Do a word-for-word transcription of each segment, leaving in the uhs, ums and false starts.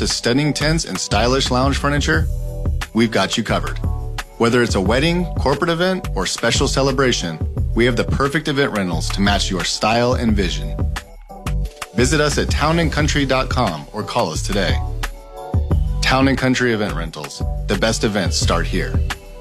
to stunning tents and stylish lounge furniture, we've got you covered. Whether it's a wedding, corporate event, or special celebration, we have the perfect event rentals to match your style and vision. Visit us at town and country dot com or call us today. Town and Country Event Rentals. The best events start here.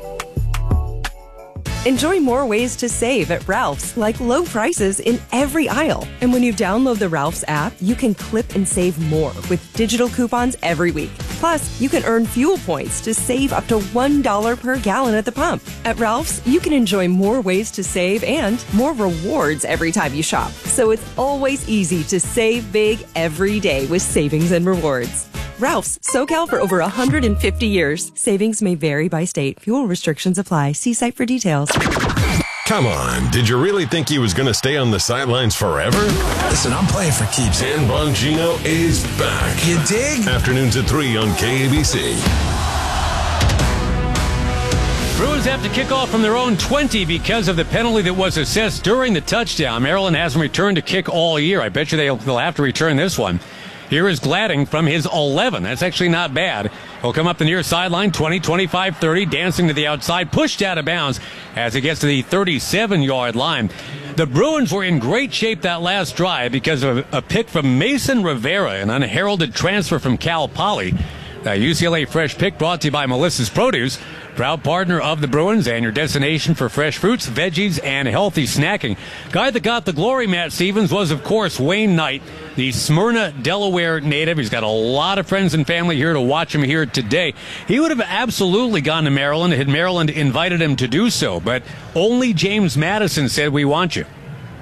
Enjoy more ways to save at Ralph's, like low prices in every aisle. And when you download the Ralph's app, you can clip and save more with digital coupons every week. Plus, you can earn fuel points to save up to one dollar per gallon at the pump. At Ralph's, you can enjoy more ways to save and more rewards every time you shop. So it's always easy to save big every day with savings and rewards. Ralph's, SoCal for over one hundred fifty years. Savings may vary by state. Fuel restrictions apply. See site for details. Come on, did you really think he was going to stay on the sidelines forever? Listen, I'm playing for keeps. Dan Bongino is back. You dig? Afternoons at three on K A B C. Bruins have to kick off from their own twenty because of the penalty that was assessed during the touchdown. Maryland hasn't returned a kick all year. I bet you they'll, they'll have to return this one. Here is Gladding from his eleven. That's actually not bad. He'll come up the near sideline, twenty, twenty-five, thirty, dancing to the outside, pushed out of bounds as he gets to the thirty-seven-yard line. The Bruins were in great shape that last drive because of a pick from Mason Rivera, an unheralded transfer from Cal Poly. The U C L A Fresh Pick brought to you by Melissa's Produce, proud partner of the Bruins and your destination for fresh fruits, veggies, and healthy snacking. Guy that got the glory, Matt Stevens, was, of course, Wayne Knight, the Smyrna, Delaware native. He's got a lot of friends and family here to watch him here today. He would have absolutely gone to Maryland had Maryland invited him to do so, but only James Madison said, "We want you."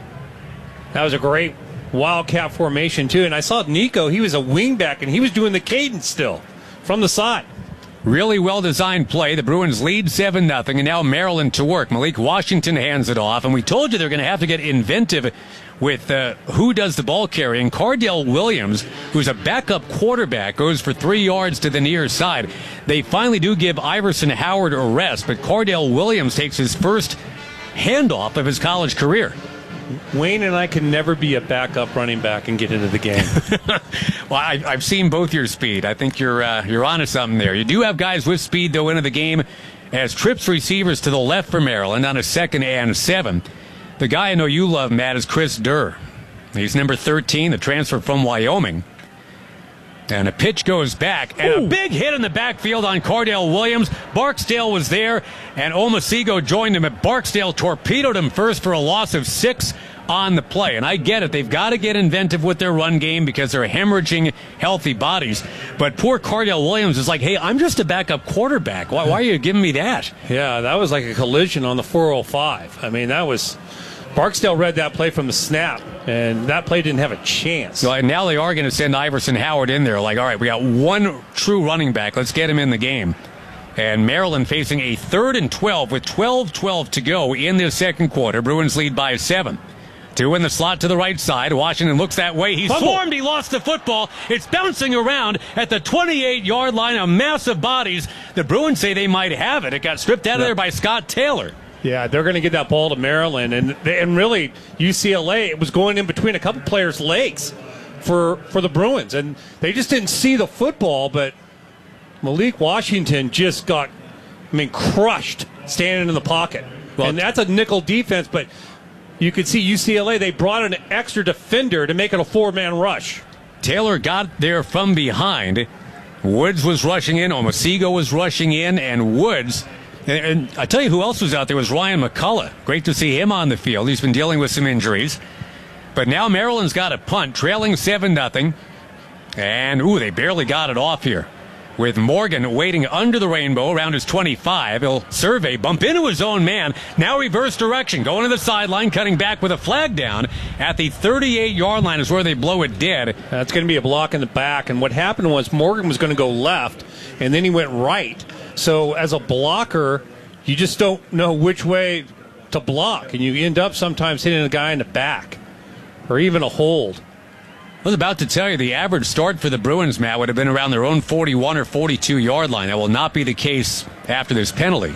That was a great Wildcat formation, too. And I saw Nico. He was a wingback, and he was doing the cadence still from the side. Really well-designed play. The Bruins lead seven nothing, and now Maryland to work. Malik Washington hands it off, and we told you they're going to have to get inventive with uh, who does the ball carrying. Cardell Williams, who's a backup quarterback, goes for three yards to the near side. They finally do give Iverson Howard a rest, but Cardell Williams takes his first handoff of his college career. Wayne and I can never be a backup running back and get into the game. Well, I, I've seen both your speed. I think you're uh, you're onto something there. You do have guys with speed, though, into the game as trips receivers to the left for Maryland on a second and seven. The guy I know you love, Matt, is Chris Durr. He's number thirteen, the transfer from Wyoming. And a pitch goes back, and Ooh. a big hit in the backfield on Cardell Williams. Barksdale was there, and Omasigo joined him, but Barksdale torpedoed him first for a loss of six on the play. And I get it. They've got to get inventive with their run game because they're hemorrhaging healthy bodies. But poor Cardell Williams is like, hey, I'm just a backup quarterback. Why, why are you giving me that? Yeah, that was like a collision on the four oh five. I mean, that was... Barksdale read that play from the snap, and that play didn't have a chance. Well, and now they are going to send Iverson Howard in there. Like, all right, we got one true running back. Let's get him in the game. And Maryland facing a third and twelve with twelve twelve to go in this second quarter. Bruins lead by seven. Two in the slot to the right side. Washington looks that way. He's Fumble. swarmed. He lost the football. It's bouncing around at the twenty-eight-yard line. A mass of bodies. The Bruins say they might have it. It got stripped out of there by Scott Taylor. Yeah, they're going to get that ball to Maryland. And and really, U C L A, it was going in between a couple players' legs for, for the Bruins. And they just didn't see the football, but Malik Washington just got, I mean, crushed standing in the pocket. Well, and that's a nickel defense, but you could see U C L A, they brought an extra defender to make it a four-man rush. Taylor got there from behind. Woods was rushing in. Omasigo was rushing in, and Woods... And, and I tell you who else was out there was Ryan McCullough. Great to see him on the field. He's been dealing with some injuries. But now Maryland's got a punt, trailing seven nothing. And, ooh, they barely got it off here. With Morgan waiting under the rainbow around his twenty-five. He'll survey, bump into his own man. Now reverse direction, going to the sideline, cutting back with a flag down. At the thirty-eight-yard line is where they blow it dead. That's going to be a block in the back. And what happened was Morgan was going to go left, and then he went right. So as a blocker, you just don't know which way to block. And you end up sometimes hitting a guy in the back or even a hold. I was about to tell you the average start for the Bruins, Matt, would have been around their own forty-one or forty-two-yard line. That will not be the case after this penalty.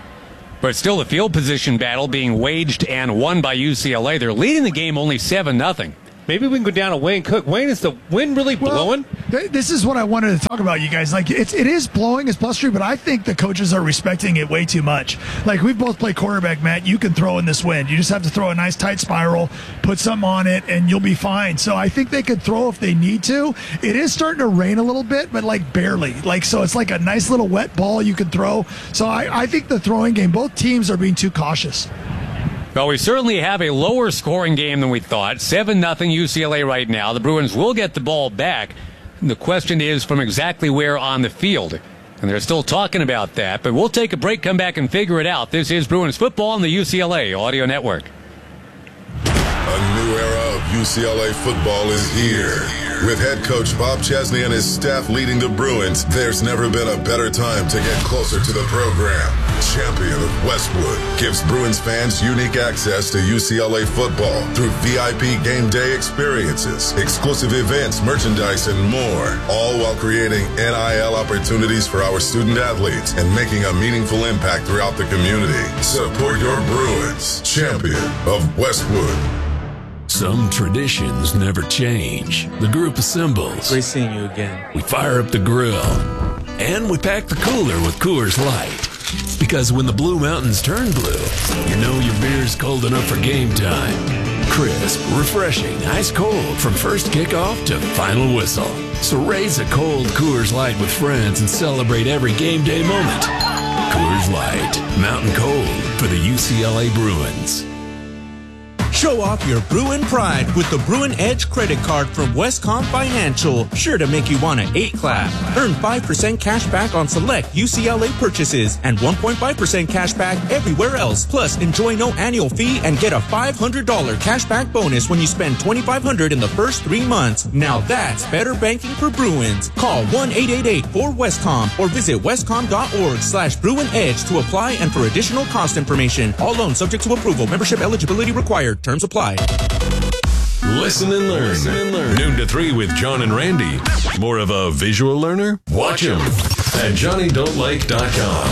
But still, the field position battle being waged and won by U C L A. They're leading the game only seven nothing. maybe we can go down to Wayne Cook. Wayne, is the wind really blowing? Well, th- this is what I wanted to talk about, you guys. Like, it's, it is blowing, it's blustery, but I think the coaches are respecting it way too much. Like, we've both played quarterback, Matt. You can throw in this wind. You just have to throw a nice tight spiral, put something on it, and you'll be fine. So I think they could throw if they need to. It is starting to rain a little bit, but, like, barely. Like, so it's like a nice little wet ball you can throw. So I, I think the throwing game, both teams are being too cautious. Well, we certainly have a lower scoring game than we thought. seven nothing U C L A right now. The Bruins will get the ball back. The question is from exactly where on the field. And they're still talking about that. But we'll take a break, come back, and figure it out. This is Bruins football on the U C L A Audio Network. A new era of U C L A football is here. With head coach Bob Chesney and his staff leading the Bruins, there's never been a better time to get closer to the program. Champion of Westwood gives Bruins fans unique access to U C L A football through V I P game day experiences, exclusive events, merchandise, and more, all while creating N I L opportunities for our student athletes and making a meaningful impact throughout the community. Support your Bruins, champion of Westwood. Some traditions never change. The group assembles. Great seeing you again. We fire up the grill. And we pack the cooler with Coors Light. Because when the Blue Mountains turn blue, you know your beer's cold enough for game time. Crisp, refreshing, ice cold from first kickoff to final whistle. So raise a cold Coors Light with friends and celebrate every game day moment. Coors Light, mountain cold for the U C L A Bruins. Show off your Bruin pride with the Bruin Edge credit card from Westcom Financial. Sure to make you want to eight clap. Earn five percent cash back on select U C L A purchases and one point five percent cash back everywhere else. Plus, enjoy no annual fee and get a five hundred dollars cash back bonus when you spend twenty-five hundred dollars in the first three months. Now that's better banking for Bruins. Call one eight eight eight four Westcom or visit westcom.org slash Bruin Edge to apply and for additional cost information. All loans subject to approval. Membership eligibility required. Terms apply. Listen and learn. Listen and learn. Noon to three with John and Randy. More of a visual learner? Watch him at Johnny Don't Like dot com.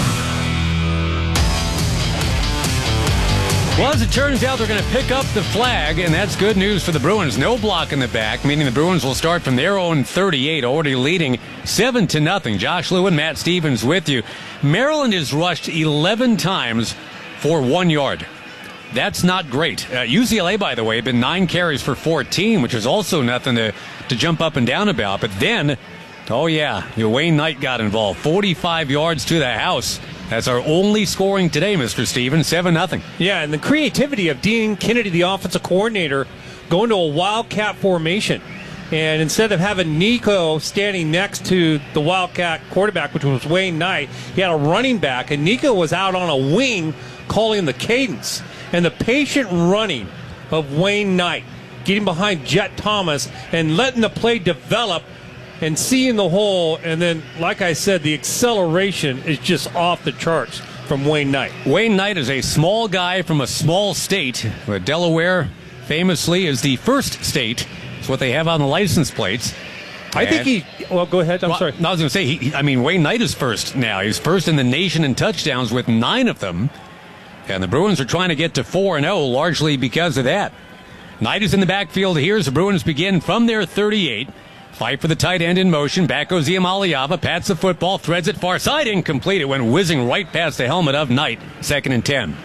Well, as it turns out, they're going to pick up the flag, and that's good news for the Bruins. No block in the back, meaning the Bruins will start from their own thirty-eight, already leading seven to nothing. Josh Lewin, Matt Stevens with you. Maryland is rushed eleven times for one yard. That's not great. Uh, U C L A, by the way, had been nine carries for fourteen, which is also nothing to, to jump up and down about. But then, oh yeah, your Wayne Knight got involved. forty-five yards to the house. That's our only scoring today, Mister Stevens, seven nothing. Yeah, and the creativity of Dean Kennedy, the offensive coordinator, going to a wildcat formation. And instead of having Nico standing next to the wildcat quarterback, which was Wayne Knight, he had a running back, and Nico was out on a wing calling the cadence. And the patient running of Wayne Knight, getting behind Jet Thomas and letting the play develop and seeing the hole. And then, like I said, the acceleration is just off the charts from Wayne Knight. Wayne Knight is a small guy from a small state. But Delaware, famously, is the first state. It's what they have on the license plates. I and, think he... Well, go ahead. I'm well, sorry. No, I was going to say, he, I mean, Wayne Knight is first now. He's first in the nation in touchdowns with nine of them. And the Bruins are trying to get to four and oh, largely because of that. Knight is in the backfield here as the Bruins begin from their thirty-eight. Fight for the tight end in motion. Back goes Iamaleava. Pats the football. Threads it far side. Incomplete. It went whizzing right past the helmet of Knight. Second and ten.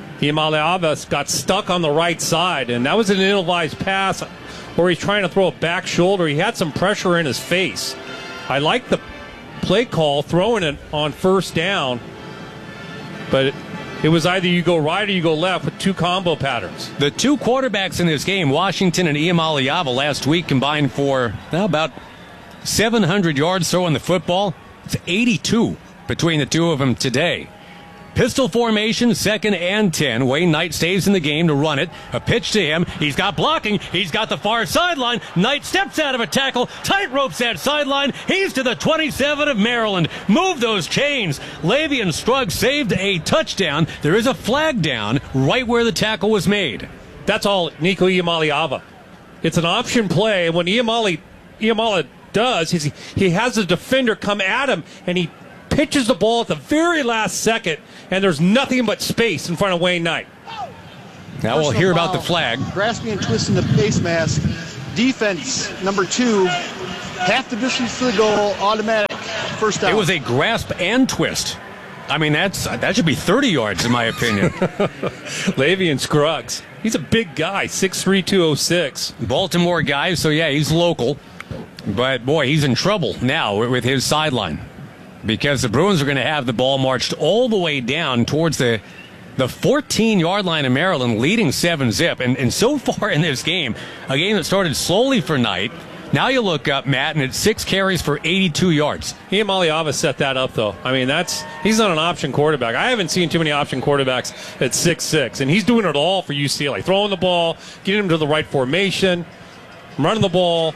Iamaleava got stuck on the right side, and that was an ill-advised pass where he's trying to throw a back shoulder. He had some pressure in his face. I like the play call, throwing it on first down, but... It, It was either you go right or you go left with two combo patterns. The two quarterbacks in this game, Washington and Iamaleava, last week combined for well, about seven hundred yards throwing the football. It's eighty-two between the two of them today. Pistol formation, second and ten. Wayne Knight stays in the game to run it. A pitch to him. He's got blocking. He's got the far sideline. Knight steps out of a tackle. Tight ropes that sideline. He's to the twenty-seven of Maryland. Move those chains. Lavian Strug saved a touchdown. There is a flag down right where the tackle was made. That's all Nico Iamaleava. It's an option play. And when Iamale, Iamale does, he's, he has the defender come at him, and he pitches the ball at the very last second, and there's nothing but space in front of Wayne Knight. Now we'll hear about the flag. Grasping and twisting the face mask defense, number two, half the distance to the goal, automatic, first down. It was a grasp and twist. I mean, that's that should be thirty yards, in my opinion. Lavian Scruggs. He's a big guy, six three, two oh six. Baltimore guy, so yeah, he's local. But, boy, he's in trouble now with his sideline because the Bruins are going to have the ball marched all the way down towards the the fourteen-yard line of Maryland, leading seven zip. And, and so far in this game, a game that started slowly for Knight, now you look up, Matt, and it's six carries for eighty-two yards. Iamaleava set that up, though. I mean, that's he's not an option quarterback. I haven't seen too many option quarterbacks at six six, and he's doing it all for U C L A. Throwing the ball, getting him to the right formation, running the ball.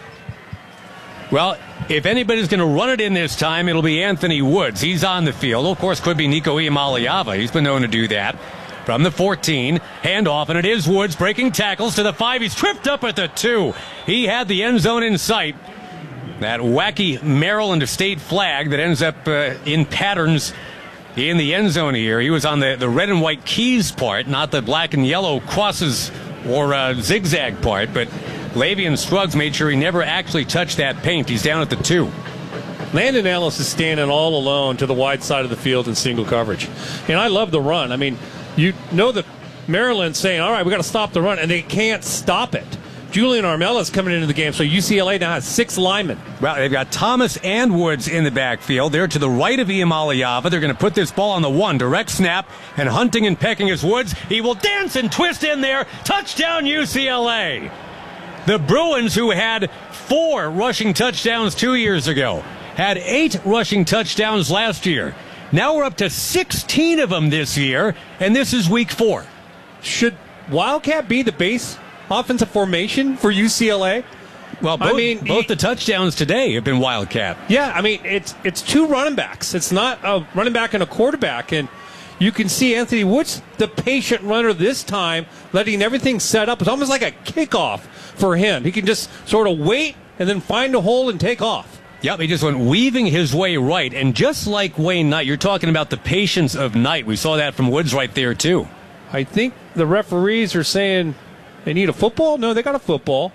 Well, if anybody's going to run it in this time, it'll be Anthony Woods. He's on the field. Of course, could be Nico Iamaleava. He's been known to do that. From the fourteen, handoff, and it is Woods breaking tackles to the five. He's tripped up at the two. He had the end zone in sight. That wacky Maryland State flag that ends up uh, in patterns in the end zone here. He was on the, the red and white keys part, not the black and yellow crosses or uh, zigzag part, but Lavian Scruggs made sure he never actually touched that paint. He's down at the two. Landon Ellis is standing all alone to the wide side of the field in single coverage. And I love the run. I mean, you know that Maryland's saying, all right, we got to stop the run, and they can't stop it. Julian Armella's coming into the game, so U C L A now has six linemen. Well, they've got Thomas and Woods in the backfield. They're to the right of Iamaleava. They're going to put this ball on the one. Direct snap, and hunting and pecking is Woods. He will dance and twist in there. Touchdown, U C L A. The Bruins, who had four rushing touchdowns two years ago, had eight rushing touchdowns last year. Now we're up to sixteen of them this year, and this is week four. Should Wildcat be the base offensive formation for U C L A? Well, both, I mean, both he, the touchdowns today have been Wildcat. Yeah, I mean, it's it's two running backs. It's not a running back and a quarterback, and you can see Anthony Woods, the patient runner this time, letting everything set up. It's almost like a kickoff for him. He can just sort of wait and then find a hole and take off. Yep, he just went weaving his way right. And just like Wayne Knight, you're talking about the patience of Knight. We saw that from Woods right there, too. I think the referees are saying they need a football. No, they got a football.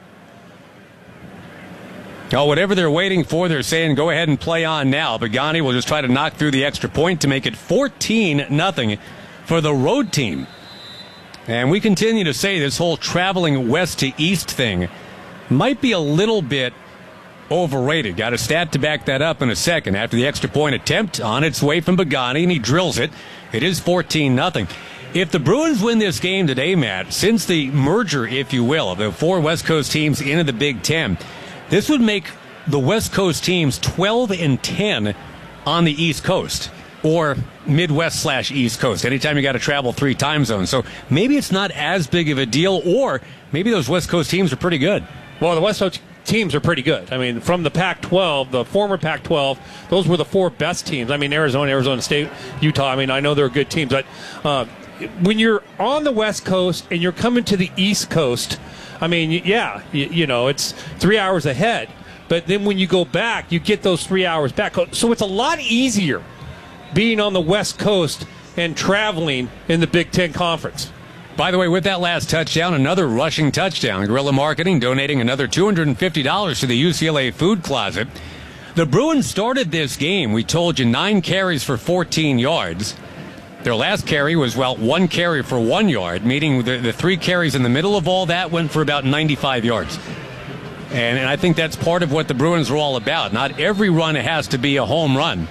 Oh, whatever they're waiting for, they're saying go ahead and play on now. Pagani will just try to knock through the extra point to make it fourteen nothing for the road team. And we continue to say this whole traveling west to east thing might be a little bit overrated. Got a stat to back that up in a second. After the extra point attempt on its way from Pagani, and he drills it. It is fourteen nothing. If the Bruins win this game today, Matt, since the merger, if you will, of the four West Coast teams into the Big Ten, this would make the West Coast teams twelve and ten on the East Coast, or Midwest slash East Coast. Anytime you got to travel three time zones. So maybe it's not as big of a deal, or maybe those West Coast teams are pretty good. Well, the West Coast teams are pretty good. I mean, from the Pac twelve, the former Pac twelve, those were the four best teams. I mean, Arizona, Arizona State, Utah. I mean, I know they're good teams, but uh, when you're on the West Coast and you're coming to the East Coast, I mean, yeah, you, you know, it's three hours ahead. But then when you go back, you get those three hours back. So it's a lot easier being on the West Coast and traveling in the Big Ten Conference. By the way, with that last touchdown, another rushing touchdown. Guerrilla Marketing donating another two hundred fifty dollars to the U C L A Food Closet. The Bruins started this game, we told you, nine carries for fourteen yards. Their last carry was, well, one carry for one yard, meaning the, the three carries in the middle of all that went for about ninety-five yards. And, and I think that's part of what the Bruins are all about. Not every run has to be a home run.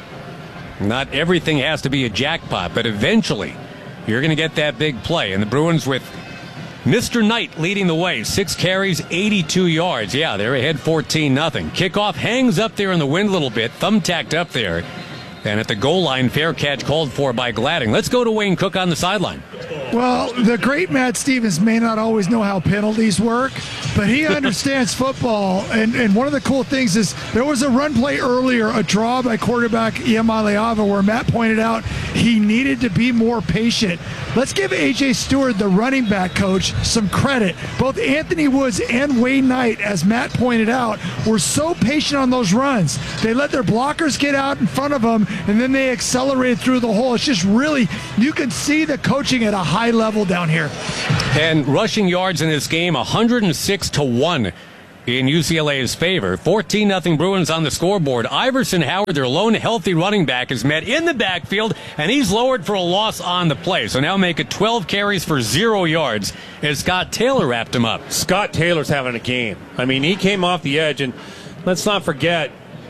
Not everything has to be a jackpot, but eventually you're going to get that big play. And the Bruins with Mister Knight leading the way. Six carries, eighty-two yards. Yeah, they're ahead fourteen nothing. Kickoff hangs up there in the wind a little bit, thumbtacked up there. And at the goal line, fair catch called for by Gladding. Let's go to Wayne Cook on the sideline. Well, the great Matt Stevens may not always know how penalties work, but he understands football. And, and one of the cool things is there was a run play earlier, a draw by quarterback Iamaleava, where Matt pointed out he needed to be more patient. Let's give A J Stewart, the running back coach, some credit. Both Anthony Woods and Wayne Knight, as Matt pointed out, were so patient on those runs. They let their blockers get out in front of them, and then they accelerated through the hole. It's just really, you can see the coaching at a high level down here. And rushing yards in this game, one hundred six to one in U C L A's favor. fourteen nothing Bruins on the scoreboard. Iverson Howard, their lone healthy running back, is met in the backfield, and he's lowered for a loss on the play. So now make it twelve carries for zero yards as Scott Taylor wrapped him up. Scott Taylor's having a game. I mean, he came off the edge, and let's not forget,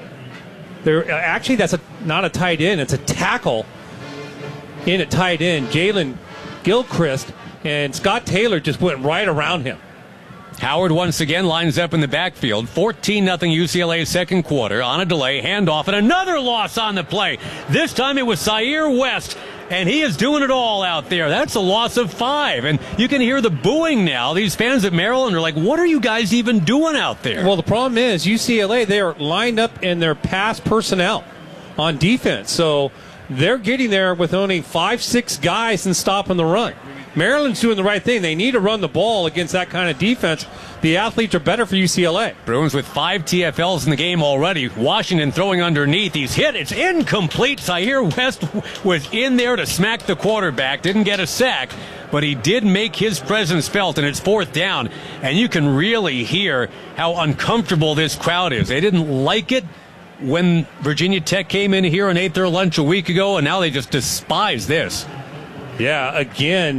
there actually that's a, not a tight end. It's a tackle in a tight end. Jalen Gilchrist, and Scott Taylor just went right around him. Howard once again lines up in the backfield. fourteen nothing U C L A second quarter on a delay, handoff, and another loss on the play. This time it was Zaire West, and he is doing it all out there. That's a loss of five, and you can hear the booing now. These fans at Maryland are like, what are you guys even doing out there? Well, the problem is U C L A, they are lined up in their pass personnel on defense, so they're getting there with only five, six guys and stopping the run. Maryland's doing the right thing. They need to run the ball against that kind of defense. The athletes are better for U C L A. Bruins with five T F Ls in the game already. Washington throwing underneath. He's hit. It's incomplete. Zaire West was in there to smack the quarterback. Didn't get a sack, but he did make his presence felt, and it's fourth down. And you can really hear how uncomfortable this crowd is. They didn't like it when Virginia Tech came in here and ate their lunch a week ago, and now they just despise this. Yeah, again,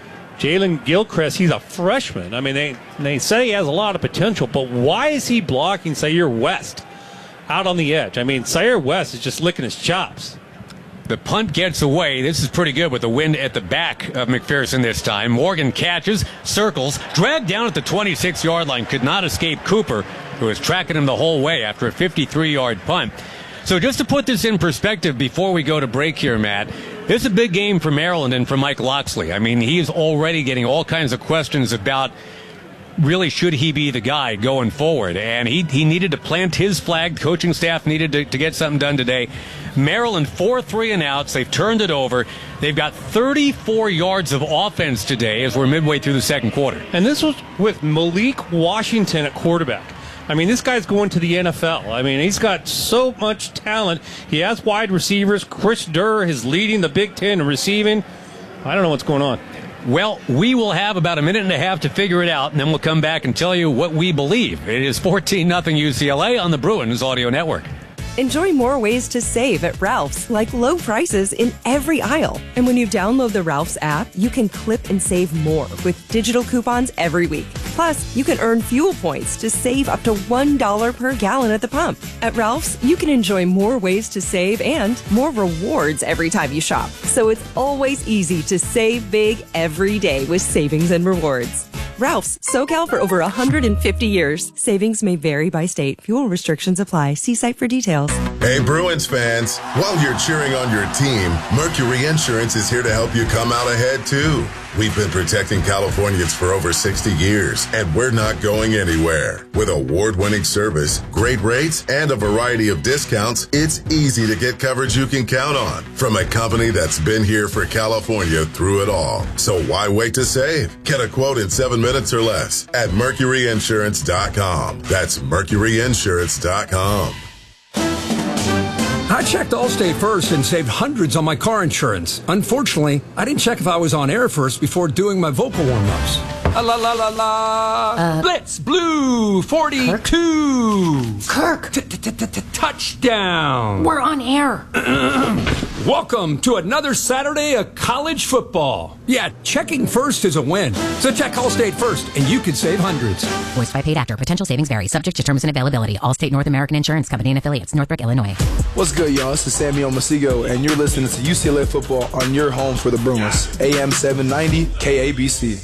Jalen Gilchrist, he's a freshman. I mean, they, they say he has a lot of potential, but why is he blocking Zaire West out on the edge? I mean, Zaire West is just licking his chops. The punt gets away. This is pretty good with the wind at the back of McPherson this time. Morgan catches, circles, dragged down at the twenty-six-yard line. Could not escape Cooper, who was tracking him the whole way after a fifty-three-yard punt. So just to put this in perspective before we go to break here, Matt, this is a big game for Maryland and for Mike Locksley. I mean, he is already getting all kinds of questions about really should he be the guy going forward. And he, he needed to plant his flag. The coaching staff needed to, to get something done today. Maryland, four three and outs. They've turned it over. They've got thirty-four yards of offense today as we're midway through the second quarter. And this was with Malik Washington at quarterback. I mean, this guy's going to the N F L. I mean, he's got so much talent. He has wide receivers. Chris Durr is leading the Big Ten in receiving. I don't know what's going on. Well, we will have about a minute and a half to figure it out, and then we'll come back and tell you what we believe. It is fourteen nothing U C L A on the Bruins Audio Network. Enjoy more ways to save at Ralph's, like low prices in every aisle. And when you download the Ralph's app, you can clip and save more with digital coupons every week. Plus, you can earn fuel points to save up to one dollar per gallon at the pump. At Ralph's, you can enjoy more ways to save and more rewards every time you shop. So it's always easy to save big every day with savings and rewards. Ralph's, SoCal for over one hundred fifty years. Savings may vary by state. Fuel restrictions apply. See site for details. Hey, Bruins fans, while you're cheering on your team, Mercury Insurance is here to help you come out ahead, too. We've been protecting Californians for over sixty years, and we're not going anywhere. With award-winning service, great rates, and a variety of discounts, it's easy to get coverage you can count on from a company that's been here for California through it all. So why wait to save? Get a quote in seven minutes or less at mercury insurance dot com. That's mercury insurance dot com. I checked Allstate first and saved hundreds on my car insurance. Unfortunately, I didn't check if I was on air first before doing my vocal warm-ups. La la la la la. Uh, Blitz Blue forty-two. Kirk. Touchdown. We're on air. Welcome to another Saturday of college football. Yeah, checking first is a win. So check Allstate first, and you can save hundreds. Voiced by paid actor. Potential savings vary. Subject to terms and availability. Allstate North American Insurance Company and affiliates. Northbrook, Illinois. What's good, y'all? This is Samuel Masigo, and you're listening to U C L A football on your home for the Bruins. A M seven ninety K A B C.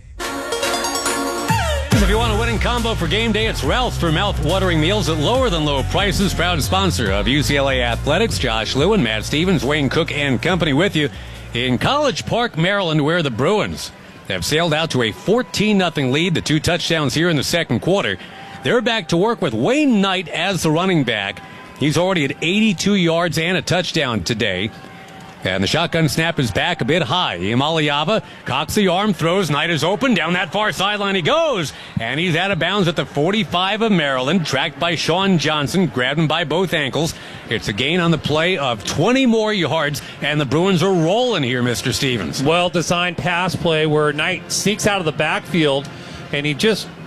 If you want a winning combo for game day, it's Ralph's for mouth-watering meals at lower than low prices. Proud sponsor of U C L A Athletics. Josh Lewin, Matt Stevens, Wayne Cook, and company with you in College Park, Maryland, where the Bruins have sailed out to a fourteen nothing lead. The two touchdowns here in the second quarter. They're back to work with Wayne Knight as the running back. He's already at eighty-two yards and a touchdown today. And the shotgun snap is back a bit high. Imaliava cocks the arm, throws. Knight is open. Down that far sideline he goes. And he's out of bounds at the forty-five of Maryland. Tracked by Sean Johnson. Grabbed him by both ankles. It's a gain on the play of twenty more yards. And the Bruins are rolling here, Mister Stevens. Well-designed pass play where Knight sneaks out of the backfield. And he just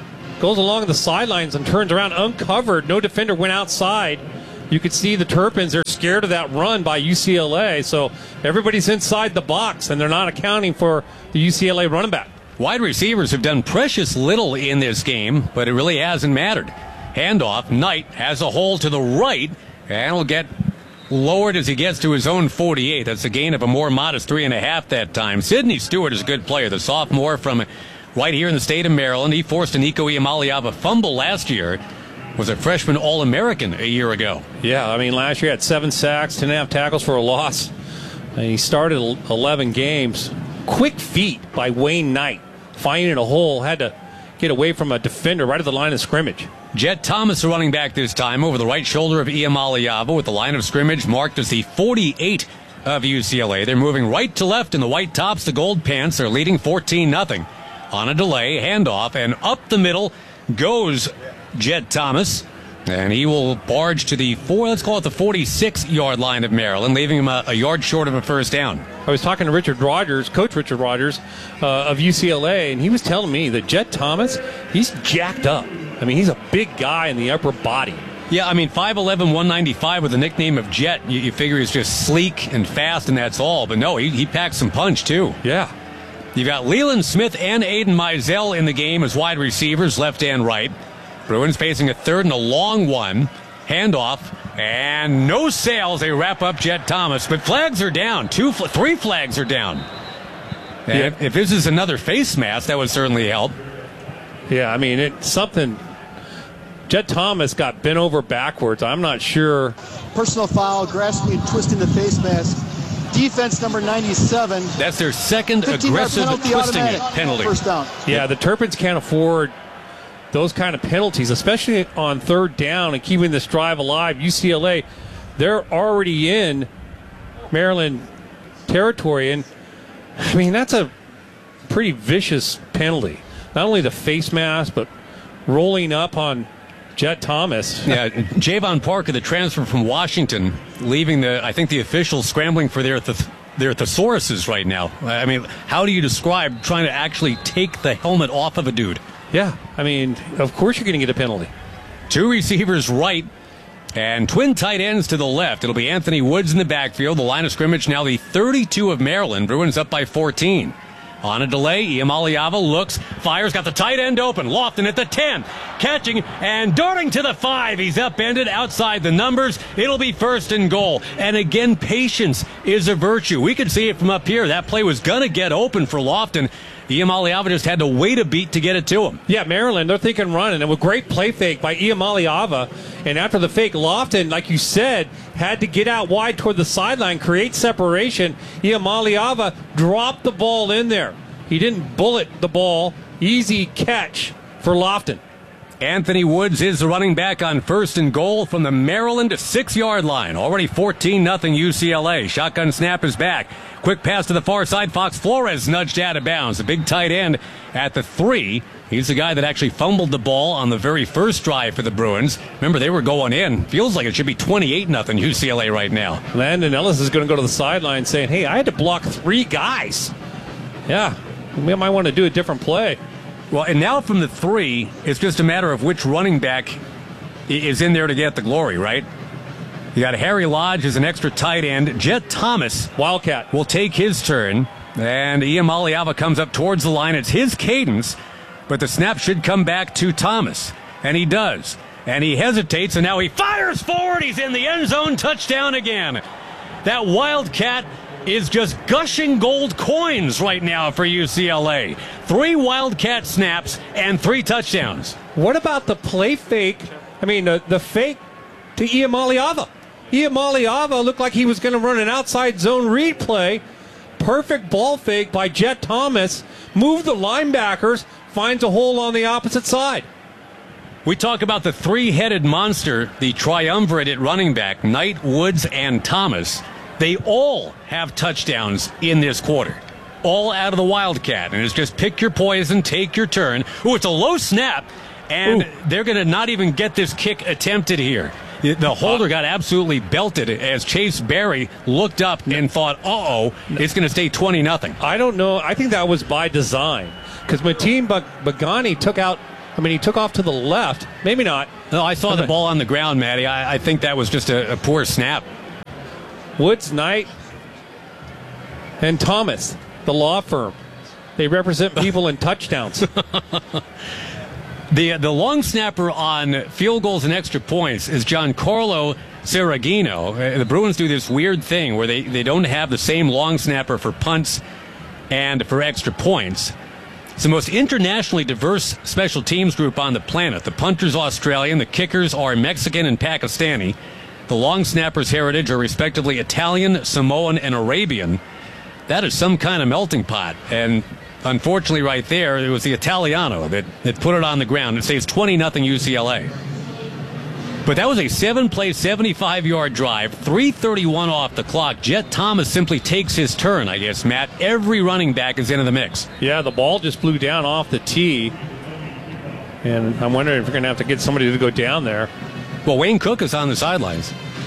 goes along the sidelines and turns around uncovered. No defender went outside. You could see the Terrapins are scared of that run by U C L A, so everybody's inside the box, and they're not accounting for the U C L A running back. Wide receivers have done precious little in this game, but it really hasn't mattered. Handoff, Knight has a hole to the right, and will get lowered as he gets to his own forty-eight. That's a gain of a more modest three and a half that time. Sidney Stewart is a good player, the sophomore from right here in the state of Maryland. He forced a Nico Iamaleava fumble last year. Was a freshman All-American a year ago. Yeah, I mean, last year he had seven sacks, ten and a half tackles for a loss. And he started eleven games. Quick feet by Wayne Knight, finding a hole, had to get away from a defender right at the line of scrimmage. Jet Thomas running back this time over the right shoulder of Iamaleava with the line of scrimmage marked as the forty-eight of U C L A. They're moving right to left in the white tops, the gold pants. They're leading fourteen nothing. On a delay, handoff, and up the middle goes Jet Thomas, and he will barge to the four, let's call it the forty-six-yard line of Maryland, leaving him a, a yard short of a first down. I was talking to Richard Rogers, Coach Richard Rogers uh, of U C L A, and he was telling me that Jet Thomas, he's jacked up. I mean, he's a big guy in the upper body. Yeah, I mean, five eleven, one ninety-five with the nickname of Jet. You, you figure he's just sleek and fast, and that's all. But no, he, he packs some punch, too. Yeah. You've got Leland Smith and Aiden Mizell in the game as wide receivers, left and right. Bruins facing a third and a long one. Handoff, and no sales. They wrap up Jet Thomas, but flags are down. Two, three flags are down. And yeah. if, if this is another face mask, that would certainly help. Yeah, I mean, it's something. Jet Thomas got bent over backwards. I'm not sure. Personal foul, grasping and twisting the face mask. Defense number ninety-seven. That's their second aggressive twisting penalty. First down. Yeah, the Terrapins can't afford those kind of penalties, especially on third down and keeping this drive alive. U C L A, they're already in Maryland territory, and I mean, that's a pretty vicious penalty. Not only the face mask, but rolling up on Jet Thomas. Yeah, Javon Parker, the transfer from Washington, leaving the, I think the officials scrambling for their th- their thesauruses right now. I mean, how do you describe trying to actually take the helmet off of a dude? Yeah, I mean, of course you're going to get a penalty. Two receivers right and twin tight ends to the left. It'll be Anthony Woods in the backfield. The line of scrimmage now the thirty-two of Maryland. Bruins up by fourteen. On a delay, Iamaleava looks, fires, got the tight end open. Lofton at the ten, catching and darting to the five. He's upended outside the numbers. It'll be first and goal. And again, patience is a virtue. We could see it from up here. That play was going to get open for Lofton. Iamaleava just had to wait a beat to get it to him. Yeah, Maryland, they're thinking running. And a great play fake by Iamaleava. And after the fake, Lofton, like you said, had to get out wide toward the sideline, create separation. Iamaleava dropped the ball in there. He didn't bullet the ball. Easy catch for Lofton. Anthony Woods is the running back on first and goal from the Maryland six-yard line. Already fourteen nothing U C L A. Shotgun snap is back. Quick pass to the far side. Fox Flores nudged out of bounds. The big tight end at the three. He's the guy that actually fumbled the ball on the very first drive for the Bruins. Remember, they were going in. Feels like it should be twenty-eight nothing U C L A right now. Landon Ellis is going to go to the sideline saying, hey, I had to block three guys. Yeah, we might want to do a different play. Well, and now from the three, it's just a matter of which running back is in there to get the glory, right? You got Harry Lodge as an extra tight end. Jet Thomas, Wildcat, will take his turn. And Iamaleava comes up towards the line. It's his cadence, but the snap should come back to Thomas. And he does. And he hesitates, and now he fires forward. He's in the end zone. Touchdown again. That Wildcat is just gushing gold coins right now for U C L A. Three Wildcat snaps and three touchdowns. What about the play fake? I mean, the, the fake to Iamaleava. Iamaleava looked like he was going to run an outside zone read play. Perfect ball fake by Jet Thomas. Move the linebackers, finds a hole on the opposite side. We talk about the three-headed monster, the triumvirate at running back, Knight, Woods, and Thomas. They all have touchdowns in this quarter. All out of the Wildcat. And it's just pick your poison, take your turn. Ooh, it's a low snap. And Ooh. They're going to not even get this kick attempted here. The holder got absolutely belted as Chase Berry looked up and thought, uh-oh, it's going to stay twenty nothing. I don't know. I think that was by design. Because Mateen Bagani took out I mean, he took off to the left. Maybe not. No, I saw the ball on the ground, Matty. I, I think that was just a, a poor snap. Woods, Knight, and Thomas, the law firm. They represent people in touchdowns. the the long snapper on field goals and extra points is Giancarlo Serragino. The Bruins do this weird thing where they, they don't have the same long snapper for punts and for extra points. It's the most internationally diverse special teams group on the planet. The punter's Australian, the kickers are Mexican and Pakistani. The long snapper's heritage are respectively Italian, Samoan, and Arabian. That is some kind of melting pot. And unfortunately right there, it was the Italiano that, that put it on the ground. It saves twenty nothing U C L A. But that was a seven-play, seventy-five-yard drive, three thirty-one off the clock. Jet Thomas simply takes his turn, I guess, Matt. Every running back is into the mix. Yeah, the ball just blew down off the tee. And I'm wondering if we're going to have to get somebody to go down there. Well, Wayne Cook is on the sidelines.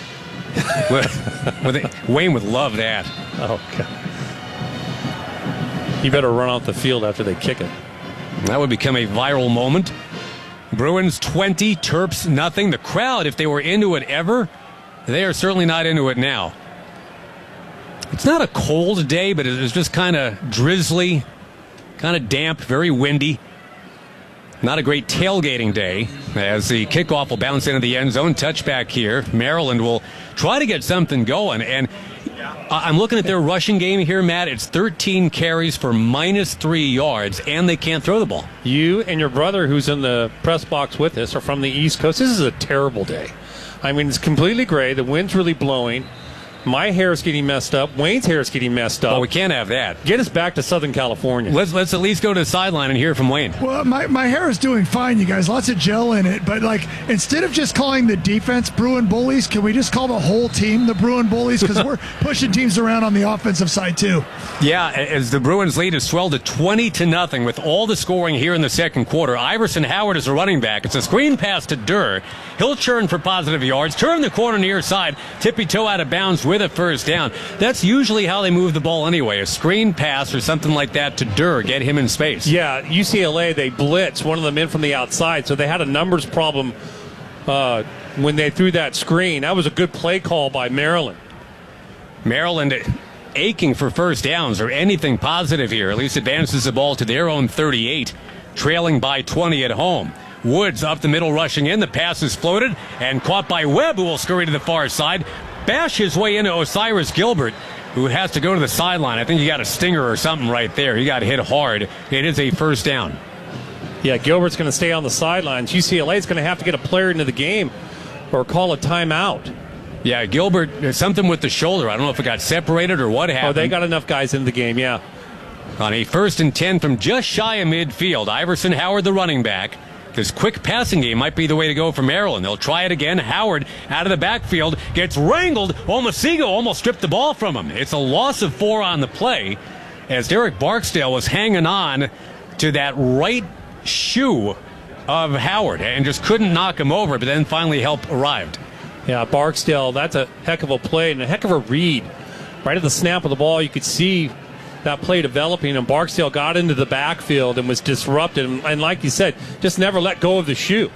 Wayne would love that. Oh, God. You better run off the field after they kick it. That would become a viral moment. Bruins twenty, Terps nothing. The crowd, if they were into it ever, they are certainly not into it now. It's not a cold day, but it was just kind of drizzly, kind of damp, very windy. Not a great tailgating day, as the kickoff will bounce into the end zone. Touchback here. Maryland will try to get something going. And I'm looking at their rushing game here, Matt. It's thirteen carries for minus three yards, and they can't throw the ball. You and your brother, who's in the press box with us, are from the East Coast. This is a terrible day. I mean, it's completely gray. The wind's really blowing. My hair is getting messed up. Wayne's hair is getting messed up. Oh, we can't have that. Get us back to Southern California. Let's let's at least go to the sideline and hear from Wayne. Well, my, my hair is doing fine, you guys. Lots of gel in it. But, like, instead of just calling the defense Bruin Bullies, can we just call the whole team the Bruin Bullies? Because we're pushing teams around on the offensive side, too. Yeah, as the Bruins lead has swelled to twenty to nothing with all the scoring here in the second quarter. Iverson Howard is a running back. It's a screen pass to Durr. He'll churn for positive yards, turn the corner near side, tippy toe out of bounds with a first down. That's usually how they move the ball anyway. A screen pass or something like that to Durr, get him in space. Yeah, U C L A, they blitz one of them in from the outside, so they had a numbers problem uh, when they threw that screen. That was a good play call by Maryland. Maryland aching for first downs or anything positive here. At least advances the ball to their own thirty-eight, trailing by twenty at home. Woods up the middle rushing in. The pass is floated and caught by Webb, who will scurry to the far side. Bash his way into Osiris Gilbert, who has to go to the sideline. I think he got a stinger or something right there. He got hit hard. It is a first down. Yeah, Gilbert's going to stay on the sidelines. U C L A is going to have to get a player into the game or call a timeout. Yeah, Gilbert, something with the shoulder. I don't know if it got separated or what happened. Oh, they got enough guys in the game, yeah. On a first and ten from just shy of midfield, Iverson Howard, the running back. This quick passing game might be the way to go for Maryland. They'll try it again. Howard out of the backfield gets wrangled. Omasigo almost stripped the ball from him. It's a loss of four on the play as Derek Barksdale was hanging on to that right shoe of Howard and just couldn't knock him over, but then finally help arrived. Yeah, Barksdale, that's a heck of a play and a heck of a read. Right at the snap of the ball, you could see that play developing, and Barksdale got into the backfield and was disrupted. And, and like you said, just never let go of the shoe.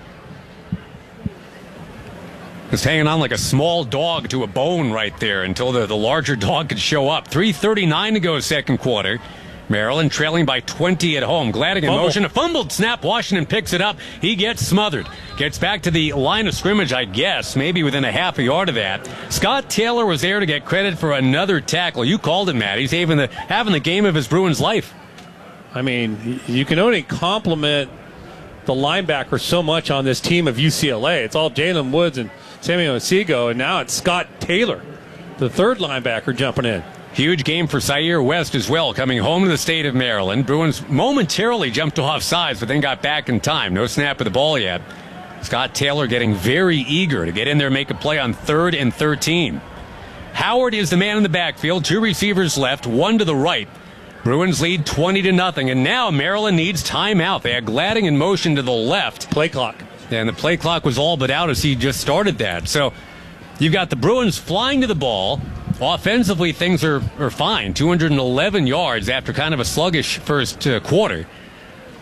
Just hanging on like a small dog to a bone right there until the, the larger dog could show up. three thirty-nine to go second quarter. Maryland trailing by twenty at home. Gladding in Fumble. motion. A fumbled snap. Washington picks it up. He gets smothered. Gets back to the line of scrimmage, I guess, maybe within a half a yard of that. Scott Taylor was there to get credit for another tackle. You called it, Matt. He's having the, having the game of his Bruins life. I mean, you can only compliment the linebacker so much on this team of U C L A. It's all Jalen Woods and Samuel Osigo, and now it's Scott Taylor, the third linebacker, jumping in. Huge game for Zaire West as well, coming home to the state of Maryland. Bruins momentarily jumped off sides, but then got back in time. No snap of the ball yet. Scott Taylor getting very eager to get in there and make a play on third and thirteen. Howard is the man in the backfield. Two receivers left, one to the right. Bruins lead twenty to nothing, and now Maryland needs timeout. They had Gladding in motion to the left. Play clock. And the play clock was all but out as he just started that. So you've got the Bruins flying to the ball. Offensively, things are, are fine. two hundred eleven yards after kind of a sluggish first uh, quarter.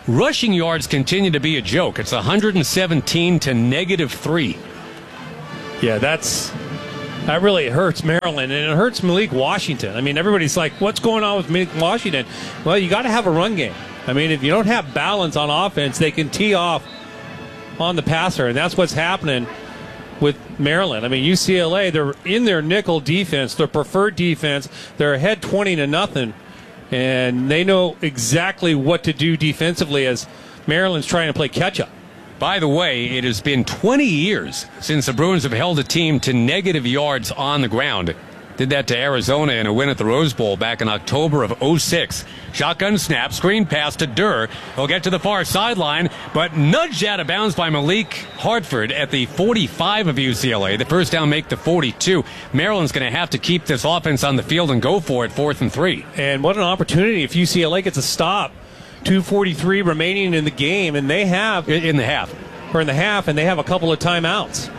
rushing yards continue to be a joke. It's one hundred seventeen to negative three. Yeah, that's that really hurts Maryland, and it hurts Malik Washington. I mean, everybody's like, what's going on with Malik Washington? Well, you got to have a run game. I mean, if you don't have balance on offense, they can tee off on the passer, and that's what's happening with Maryland. I mean, U C L A, they're in their nickel defense, their preferred defense. They're ahead twenty to nothing, and they know exactly what to do defensively as Maryland's trying to play catch-up. By the way, it has been twenty years since the Bruins have held a team to negative yards on the ground. Did that to Arizona in a win at the Rose Bowl back in October of oh six. Shotgun snap, screen pass to Durr. He'll get to the far sideline, but nudged out of bounds by Malik Hartford at the forty-five of U C L A. The first down make the forty-two. Maryland's going to have to keep this offense on the field and go for it, fourth and three. And what an opportunity if U C L A gets a stop. two forty-three remaining in the game, and they have... In the half. Or in the half, and they have a couple of timeouts.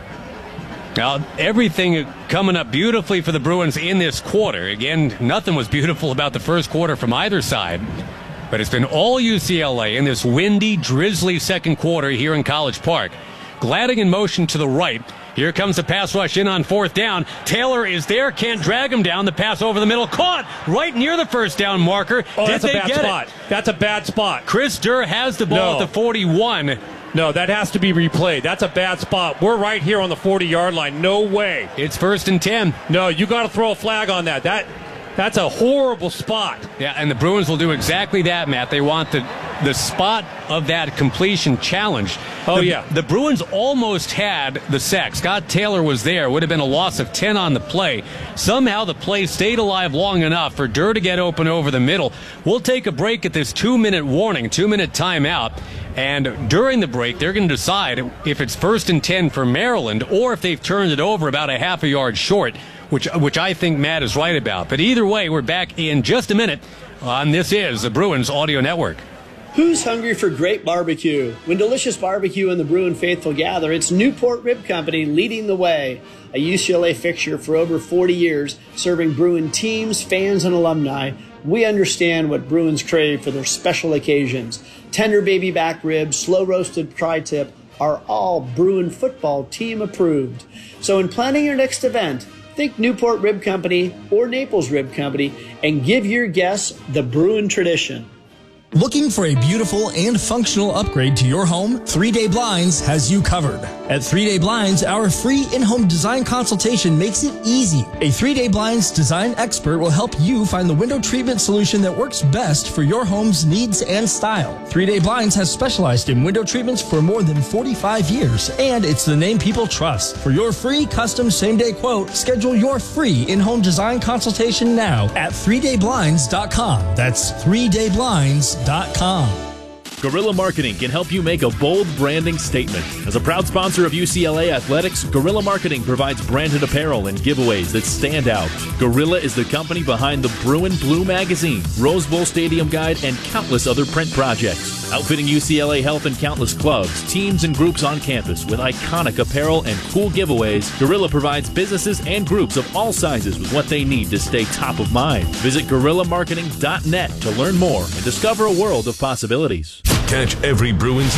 Now, everything coming up beautifully for the Bruins in this quarter. Again, nothing was beautiful about the first quarter from either side. But it's been all U C L A in this windy, drizzly second quarter here in College Park. Gladding in motion to the right. Here comes the pass rush in on fourth down. Taylor is there, can't drag him down. The pass over the middle, caught right near the first down marker. Oh, Did that's a they bad get spot. It? That's a bad spot. Chris Durr has the ball No. at the forty-one. No, that has to be replayed. That's a bad spot. We're right here on the forty-yard line. No way. It's first and ten. No, you got to throw a flag on that. That that's a horrible spot. Yeah, and the Bruins will do exactly that, Matt. They want the the spot of that completion challenged. Oh, the, yeah. The Bruins almost had the sack. Scott Taylor was there. Would have been a loss of ten on the play. Somehow the play stayed alive long enough for Durr to get open over the middle. We'll take a break at this two-minute warning, two-minute timeout. And during the break, they're going to decide if it's first and ten for Maryland or if they've turned it over about a half a yard short, which which I think Matt is right about. But either way, we're back in just a minute on This Is the Bruins Audio Network. Who's hungry for great barbecue? When delicious barbecue and the Bruin faithful gather, it's Newport Rib Company leading the way. A U C L A fixture for over forty years, serving Bruin teams, fans, and alumni. We understand what Bruins crave for their special occasions. Tender baby back ribs, slow-roasted tri-tip are all Bruin football team approved. So in planning your next event, think Newport Rib Company or Naples Rib Company and give your guests the Bruin tradition. Looking for a beautiful and functional upgrade to your home? three day Blinds has you covered. At three day Blinds, our free in-home design consultation makes it easy. A three day Blinds design expert will help you find the window treatment solution that works best for your home's needs and style. three day Blinds has specialized in window treatments for more than forty-five years, and it's the name people trust. For your free custom same-day quote, schedule your free in-home design consultation now at three day blinds dot com. That's three day blinds dot com. Guerrilla Marketing can help you make a bold branding statement. As a proud sponsor of U C L A Athletics, Guerrilla Marketing provides branded apparel and giveaways that stand out. Guerrilla is the company behind the Bruin Blue Magazine, Rose Bowl Stadium Guide, and countless other print projects. Outfitting U C L A Health and countless clubs, teams, and groups on campus with iconic apparel and cool giveaways, Guerrilla provides businesses and groups of all sizes with what they need to stay top of mind. Visit guerrilla marketing dot net to learn more and discover a world of possibilities. Catch every Bruins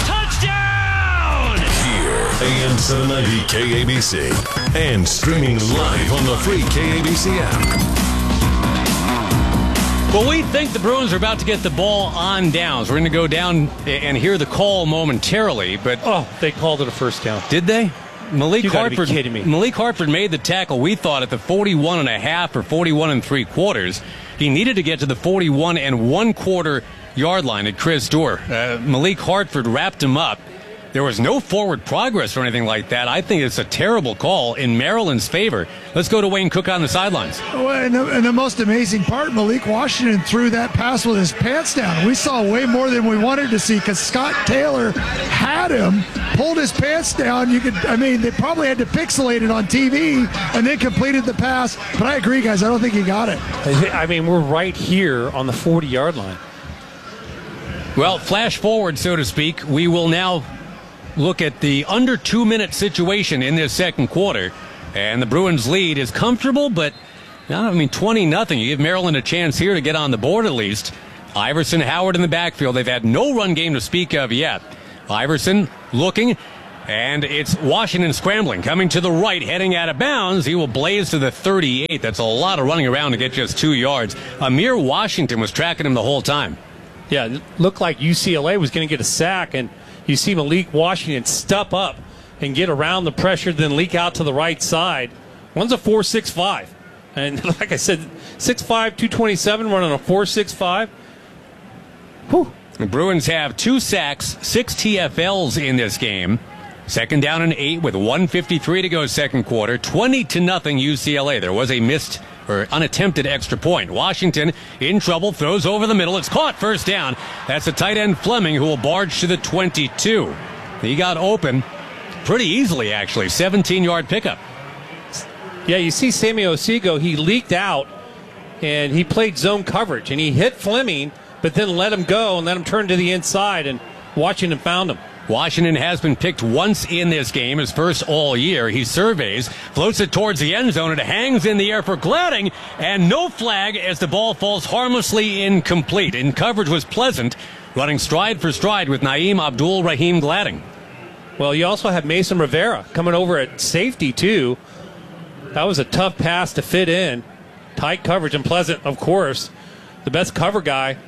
touchdown here, A M seven ninety K A B C, and streaming live on the free K A B C app. Well, we think the Bruins are about to get the ball on downs. We're going to go down and hear the call momentarily, but oh, they called it a first down. Did they? Malik you gotta Hartford. Be kidding me. Malik Hartford made the tackle. We thought at the forty-one and a half or forty-one and three quarters. He needed to get to the forty-one and one quarter yard line at Chris Durr. Uh, Malik Hartford wrapped him up. There was no forward progress or anything like that. I think it's a terrible call in Maryland's favor. Let's go to Wayne Cook on the sidelines. Well, and, the, and the most amazing part, Malik Washington threw that pass with his pants down. We saw way more than we wanted to see because Scott Taylor had him, pulled his pants down. You could, I mean, they probably had to pixelate it on T V and then completed the pass. But I agree, guys. I don't think he got it. I mean, we're right here on the forty-yard line. Well, flash forward, so to speak. We will now look at the under two-minute situation in this second quarter. And the Bruins' lead is comfortable, but, I mean, twenty nothing. You give Maryland a chance here to get on the board at least. Iverson, Howard in the backfield. They've had no run game to speak of yet. Iverson looking, and it's Washington scrambling, coming to the right, heading out of bounds. He will blaze to the thirty-eight. That's a lot of running around to get just two yards. Amir Washington was tracking him the whole time. Yeah, it looked like U C L A was going to get a sack, and you see Malik Washington step up and get around the pressure, then leak out to the right side. One's a four six five. And like I said, six five, two twenty-seven, running a four six five. Whew. The Bruins have two sacks, six T F Ls in this game. Second down and eight with one fifty-three to go second quarter. twenty to nothing U C L A. There was a missed or unattempted extra point. Washington in trouble, throws over the middle. It's caught, first down. That's the tight end Fleming, who will barge to the twenty-two. He got open pretty easily, actually. seventeen-yard pickup. Yeah, you see Sammy Osego, he leaked out, and he played zone coverage, and he hit Fleming, but then let him go and let him turn to the inside, and Washington found him. Washington has been picked once in this game, his first all year. He surveys, floats it towards the end zone, and it hangs in the air for Gladding, and no flag as the ball falls harmlessly incomplete. And coverage was pleasant, running stride for stride with Naeem Abdul-Rahim Gladding. Well, you also have Mason Rivera coming over at safety, too. That was a tough pass to fit in. Tight coverage, and Pleasant, of course, the best cover guy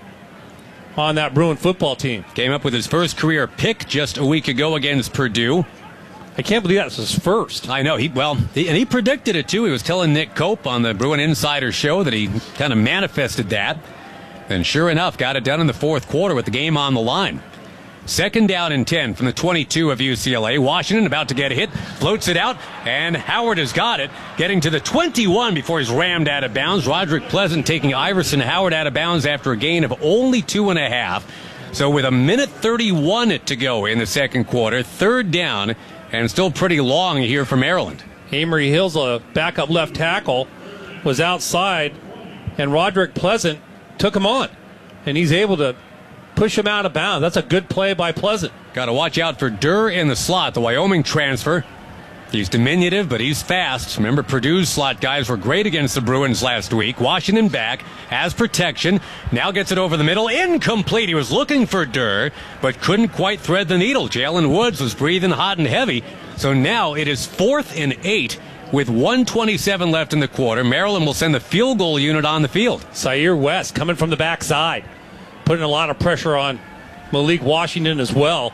on that Bruin football team. Came up with his first career pick just a week ago against Purdue. I can't believe that's his first. I know. He well, he, and he predicted it, too. He was telling Nick Cope on the Bruin Insider show that he kind of manifested that. And sure enough, got it done in the fourth quarter with the game on the line. Second down and ten from the twenty-two of U C L A. Washington about to get hit, floats it out, and Howard has got it, getting to the twenty-one before he's rammed out of bounds. Roderick Pleasant taking Iverson Howard out of bounds after a gain of only two and a half. So with a minute thirty-one to go in the second quarter, third down, and still pretty long here for Maryland. Amory Hills, a backup left tackle, was outside, and Roderick Pleasant took him on, and he's able to push him out of bounds. That's a good play by Pleasant. Got to watch out for Durr in the slot, the Wyoming transfer. He's diminutive, but he's fast. Remember, Purdue's slot guys were great against the Bruins last week. Washington back, has protection, now gets it over the middle. Incomplete. He was looking for Durr, but couldn't quite thread the needle. Jalen Woods was breathing hot and heavy. So now it is fourth and eight with one twenty-seven left in the quarter. Maryland will send the field goal unit on the field. Zaire West coming from the backside, putting a lot of pressure on Malik Washington as well.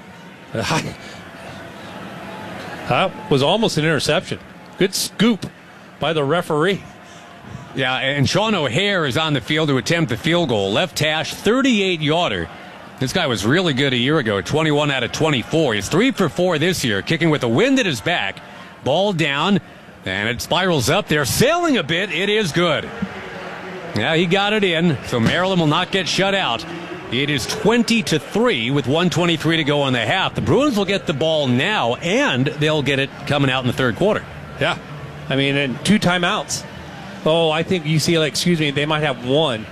That was almost an interception. Good scoop by the referee. Yeah, and Sean O'Hare is on the field to attempt the field goal. Left hash, thirty-eight-yarder. This guy was really good a year ago, twenty-one out of twenty-four. He's three for four this year, kicking with the wind at his back. Ball down, and it spirals up. They're sailing a bit. It is good. Yeah, he got it in, so Maryland will not get shut out. It is twenty to three with one twenty-three to go in the half. The Bruins will get the ball now, and they'll get it coming out in the third quarter. Yeah. I mean, and two timeouts. Oh, I think U C L A, excuse me, they might have one.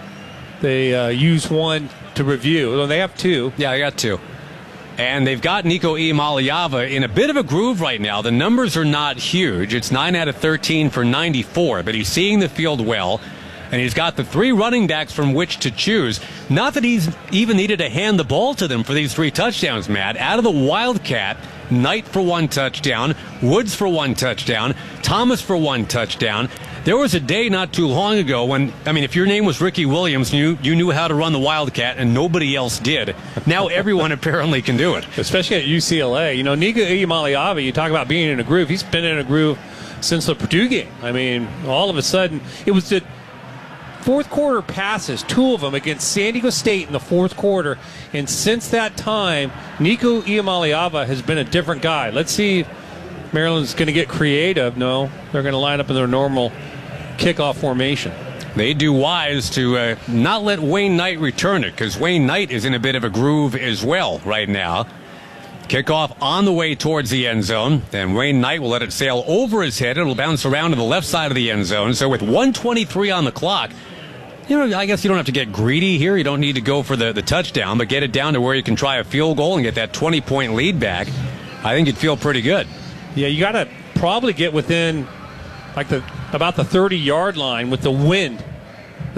They uh, use one to review. Well, they have two. Yeah, they got two. And they've got Nico Iamaleava in a bit of a groove right now. The numbers are not huge. It's nine out of thirteen for ninety-four, but he's seeing the field well. And he's got the three running backs from which to choose. Not that he's even needed to hand the ball to them for these three touchdowns, Matt. Out of the Wildcat, Knight for one touchdown, Woods for one touchdown, Thomas for one touchdown. There was a day not too long ago when, I mean, if your name was Ricky Williams, you, you knew how to run the Wildcat and nobody else did. Now everyone apparently can do it. Especially at U C L A. You know, Nico Iamaleava, you talk about being in a groove. He's been in a groove since the Purdue game. I mean, all of a sudden, it was the fourth quarter passes, two of them against San Diego State in the fourth quarter. And since that time, Nico Iamaleava has been a different guy. Let's see if Maryland's going to get creative. No, they're going to line up in their normal kickoff formation. They do wise to uh, not let Wayne Knight return it, because Wayne Knight is in a bit of a groove as well right now. Kickoff on the way towards the end zone. Then Wayne Knight will let it sail over his head. It'll bounce around to the left side of the end zone. So with one twenty-three on the clock, you know, I guess you don't have to get greedy here. You don't need to go for the, the touchdown, but get it down to where you can try a field goal and get that twenty-point lead back. I think you'd feel pretty good. Yeah, you got to probably get within like the about the thirty-yard line with the wind.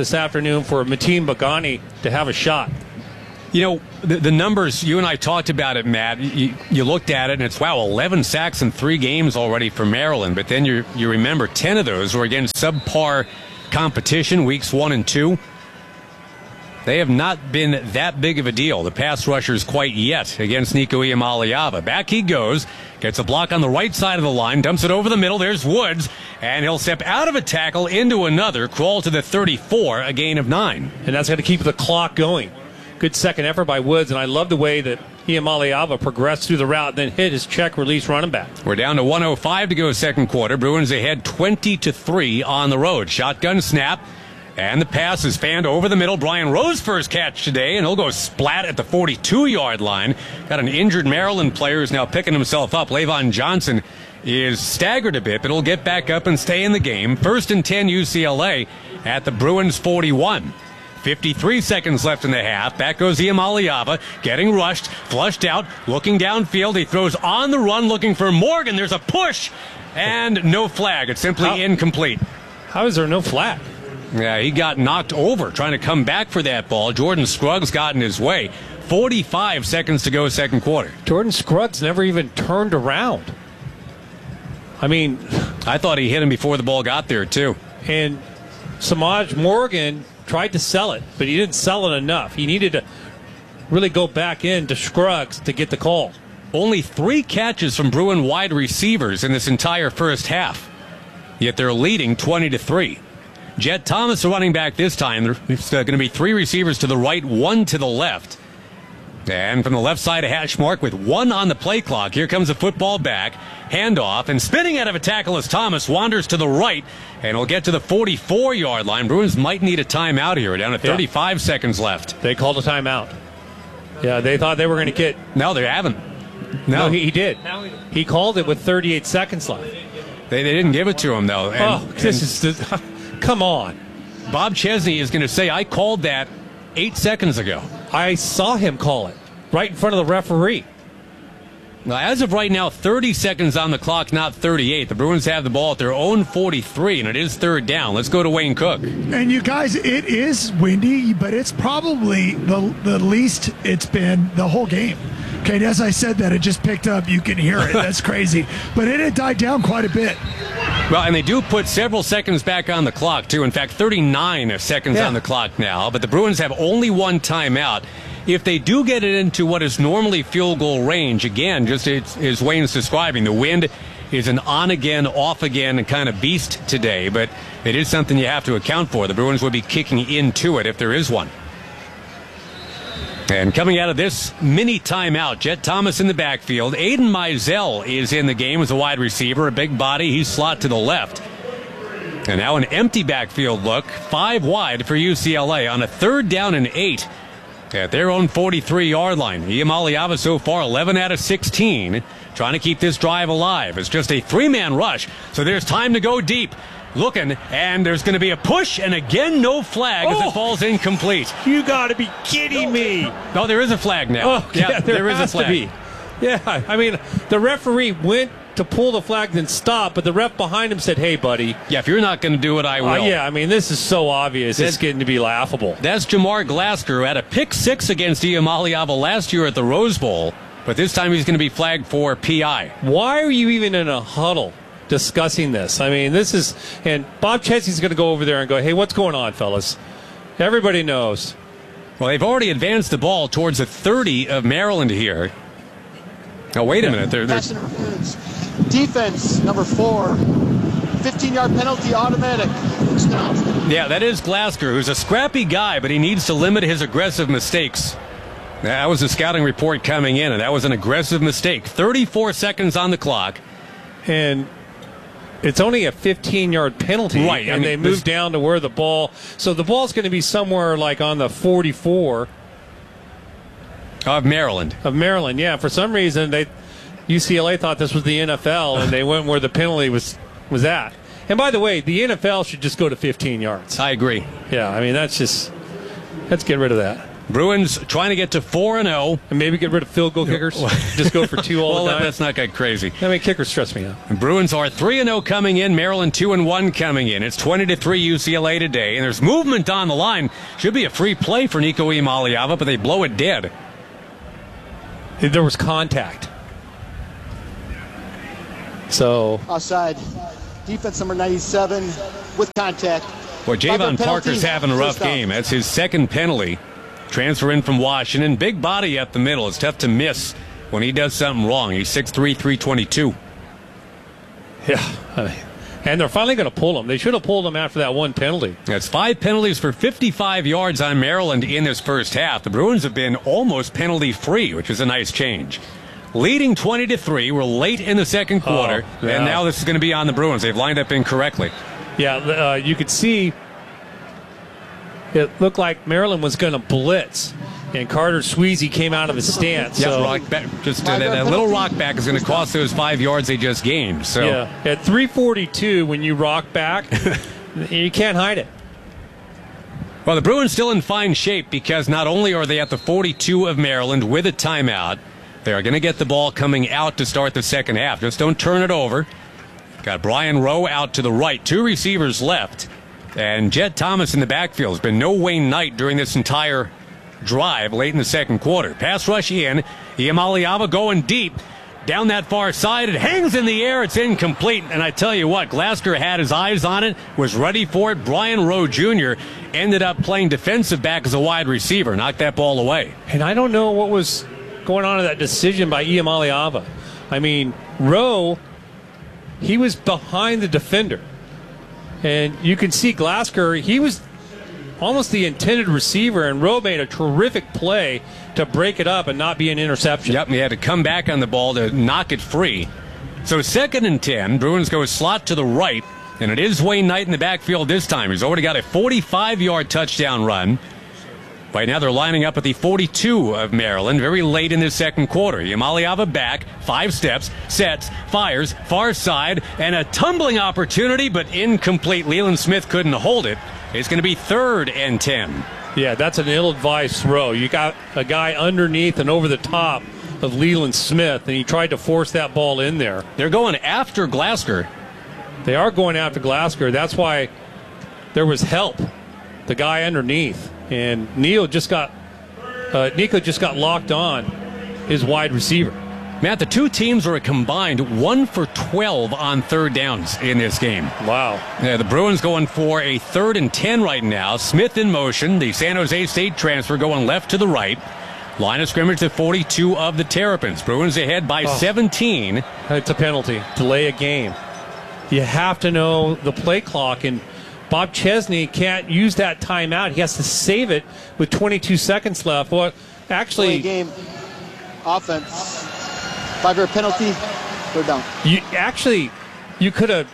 this afternoon for Mateen Bagani to have a shot. You know, the, the numbers, you and I talked about it, Matt. You, you looked at it, and it's, wow, eleven sacks in three games already for Maryland. But then you you remember ten of those were against subpar competition, weeks one and two. They have not been that big of a deal, the pass rushers, quite yet against Nico Iamaleava. Back he goes, gets a block on the right side of the line, dumps it over the middle. There's Woods, and he'll step out of a tackle into another, crawl to the thirty-four, a gain of nine. And that's going to keep the clock going. Good second effort by Woods, and I love the way that Iamaleava progressed through the route, then hit his check release running back. We're down to one oh five to go second quarter. Bruins ahead twenty to three on the road. Shotgun snap. And the pass is fanned over the middle. Brian Rose first catch today, and he'll go splat at the forty-two-yard line. Got an injured Maryland player who's now picking himself up. Lavon Johnson is staggered a bit, but he'll get back up and stay in the game. First and ten U C L A at the Bruins forty-one. fifty-three seconds left in the half. Back goes Iamaleava, getting rushed, flushed out, looking downfield. He throws on the run, looking for Morgan. There's a push, and no flag. It's simply how, incomplete. How is there no flag? Yeah, he got knocked over trying to come back for that ball. Jordan Scruggs got in his way. forty-five seconds to go second quarter. Jordan Scruggs never even turned around. I mean, I thought he hit him before the ball got there, too. And Samaj Morgan tried to sell it, but he didn't sell it enough. He needed to really go back in to Scruggs to get the call. Only three catches from Bruin wide receivers in this entire first half. Yet they're leading twenty to three. Jet Thomas, the running back this time. There's going to be three receivers to the right, one to the left. And from the left side, a hash mark with one on the play clock. Here comes a football back. Handoff, and spinning out of a tackle as Thomas wanders to the right, and will get to the forty-four-yard line. Bruins might need a timeout here. Down to thirty-five yeah. seconds left. They called a timeout. Yeah, they thought they were going to get... No, they haven't. No, no he, he did. He called it with thirty-eight seconds left. They, they didn't give it to him, though. And, oh, this is... This, come on. Bob Chesney is going to say, I called that eight seconds ago. I saw him call it right in front of the referee. Now, as of right now, thirty seconds on the clock, not thirty-eight. The Bruins have the ball at their own forty-three, and it is third down. Let's go to Wayne Cook. And you guys, it is windy, but it's probably the, the least it's been the whole game. Okay, and as I said that, it just picked up. You can hear it. That's crazy. But it had died down quite a bit. Well, and they do put several seconds back on the clock, too. In fact, thirty-nine seconds yeah. on the clock now. But the Bruins have only one timeout. If they do get it into what is normally field goal range, again, just as Wayne's describing, the wind is an on-again, off-again kind of beast today. But it is something you have to account for. The Bruins will be kicking into it if there is one. And coming out of this mini timeout, Jet Thomas in the backfield. Aiden Mizell is in the game as a wide receiver, a big body. He's slot to the left. And now an empty backfield look, five wide for U C L A on a third down and eight at their own forty-three-yard line. Iamaleava so far eleven out of sixteen, trying to keep this drive alive. It's just a three-man rush, so there's time to go deep. Looking, and there's going to be a push, and again, no flag oh, as it falls incomplete. You got to be kidding me. No, there is a flag now. Oh, yeah, yeah there, there is a flag. To be. Yeah, I mean, the referee went to pull the flag, then stop, but the ref behind him said, hey, buddy. Yeah, if you're not going to do it, I will. Uh, yeah, I mean, this is so obvious. That, it's getting to be laughable. That's Jamar Glasgow, who had a pick six against Iamaleava last year at the Rose Bowl, but this time he's going to be flagged for P I. Why are you even in a huddle discussing this? I mean, this is, and Bob Chesney's going to go over there and go, hey, what's going on, fellas? Everybody knows. Well, they've already advanced the ball towards the thirty of Maryland here. Now, wait a minute. They're, they're... Defense, number four. fifteen-yard penalty, automatic. Yeah, that is Glasgow, who's a scrappy guy, but he needs to limit his aggressive mistakes. That was a scouting report coming in, and that was an aggressive mistake. thirty-four seconds on the clock. And it's only a fifteen-yard penalty, right? And I mean, they moved down to where the ball. So the ball's going to be somewhere like on the forty-four of Maryland. Of Maryland, yeah. For some reason, they U C L A thought this was the N F L, and they went where the penalty was was at. And by the way, the N F L should just go to fifteen yards. I agree. Yeah, I mean that's just let's get rid of that. Bruins trying to get to four and oh. And maybe get rid of field goal kickers. Just go for two all well, the time. Let's not get crazy. I mean, kickers stress me out. And Bruins are three and oh coming in. Maryland two and one coming in. It's twenty to three U C L A today. And there's movement on the line. Should be a free play for Nico Iamaleava, but they blow it dead. There was contact. So offside. Defense number ninety-seven with contact. Well, Javon Parker's having a rough game. That's his second penalty. Transfer in from Washington. Big body up the middle. It's tough to miss when he does something wrong. He's six three, three twenty-two. Yeah. And they're finally going to pull him. They should have pulled him after that one penalty. That's five penalties for fifty-five yards on Maryland in this first half. The Bruins have been almost penalty-free, which is a nice change. Leading twenty to three. We're late in the second quarter, oh, yeah. and now this is going to be on the Bruins. They've lined up incorrectly. Yeah, uh, you could see it looked like Maryland was going to blitz, and Carter Sweezy came out of his stance. Yep, so. rock back, just uh, that little rock back is going to cost those five yards they just gained. So yeah, at three forty-two, when you rock back, you can't hide it. Well, the Bruins still in fine shape because not only are they at the forty-two of Maryland with a timeout, they are going to get the ball coming out to start the second half. Just don't turn it over. Got Brian Rowe out to the right. Two receivers left. And Jett Thomas in the backfield. Has been no Wayne Knight during this entire drive late in the second quarter. Pass rush in. Iamaleava going deep. Down that far side. It hangs in the air. It's incomplete. And I tell you what, Glasgow had his eyes on it, was ready for it. Brian Rowe Junior ended up playing defensive back as a wide receiver. Knocked that ball away. And I don't know what was going on in that decision by Iamaleava. I mean, Rowe, he was behind the defender. And you can see Glasgow, he was almost the intended receiver, and Rowe made a terrific play to break it up and not be an interception. Yep, and he had to come back on the ball to knock it free. So second and ten, Bruins go slot to the right, and it is Wayne Knight in the backfield this time. He's already got a forty-five-yard touchdown run. Right now they're lining up at the forty-two of Maryland, very late in the second quarter. Iamaleava back, five steps, sets, fires, far side, and a tumbling opportunity, but incomplete. Leland Smith couldn't hold it. It's going to be third and ten. Yeah, that's an ill-advised throw. You got a guy underneath and over the top of Leland Smith, and he tried to force that ball in there. They're going after Glasgow. They are going after Glasgow. That's why there was help. The guy underneath. And Neil just got, uh, Nico just got locked on his wide receiver. Matt, the two teams are a combined one for twelve on third downs in this game. Wow. Yeah, the Bruins going for a third and ten right now. Smith in motion. The San Jose State transfer going left to the right. Line of scrimmage at forty-two of the Terrapins. Bruins ahead by oh. seventeen. It's a penalty. Delay a game. You have to know the play clock, and Bob Chesney can't use that timeout. He has to save it with twenty-two seconds left. Well, actually, play game offense. Five-yard penalty. Third down. You actually, you could have.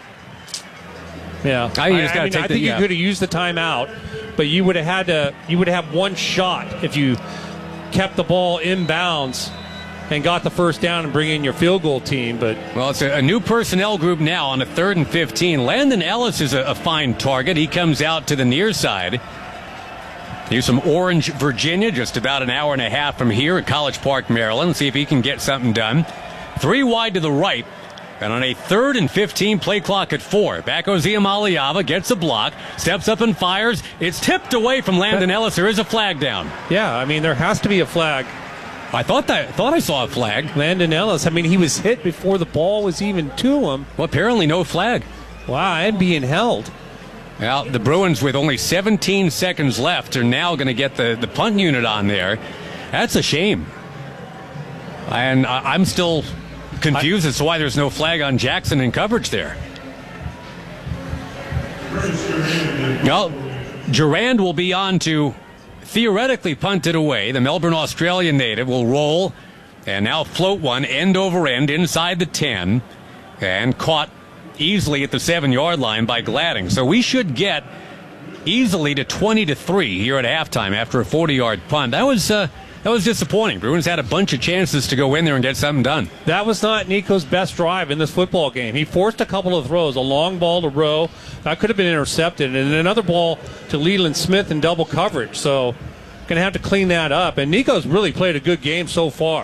Yeah, I, I, I, I, mean, I the, think yeah. you could have used the timeout, but you would have had to. You would have one shot if you kept the ball inbounds and got the first down and bring in your field goal team. But well, it's a, a new personnel group now on a third and fifteen. Landon Ellis is a, a fine target. He comes out to the near side. Here's some Orange, Virginia, just about an hour and a half from here at College Park, Maryland. See if he can get something done. Three wide to the right. And on a third and fifteen, play clock at four. Back goes Iamaleava, gets a block, steps up and fires. It's tipped away from Landon Ellis. There is a flag down. Yeah, I mean, there has to be a flag. I thought that thought I saw a flag. Landon Ellis, I mean, he was hit before the ball was even to him. Well, apparently no flag. Wow, and being held. Well, the Bruins, with only seventeen seconds left, are now going to get the, the punt unit on there. That's a shame. And I, I'm still confused I, as to why there's no flag on Jackson in coverage there. Well, Durand will be on to theoretically punt it away. The Melbourne Australian native will roll and now float one end over end inside the ten and caught easily at the seven-yard line by Gladding. So we should get easily to twenty to three here at halftime after a forty-yard punt. That was uh, that was disappointing. Bruins had a bunch of chances to go in there and get something done. That was not Nico's best drive in this football game. He forced a couple of throws, a long ball to Rowe. That could have been intercepted, and another ball to Leland Smith in double coverage. So going to have to clean that up. And Nico's really played a good game so far.